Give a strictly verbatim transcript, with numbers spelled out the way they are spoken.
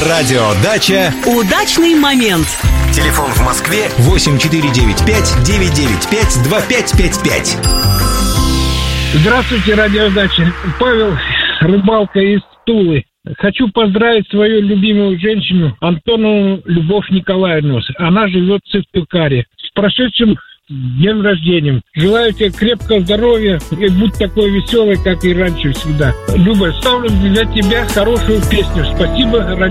радио «Дача». Удачный момент. Телефон в Москве восемь четыре девять пять девять девять пять два пять пять пять. Здравствуйте, радиодача. Павел, рыбалка из Тулы. Хочу поздравить свою любимую женщину Антонову Любовь Николаевну. Она живет в Сыктывкаре. С прошедшим днем рождения. Желаю тебе крепкого здоровья и будь такой веселой, как и раньше всегда. Люба, ставлю для тебя хорошую песню. Спасибо, радио.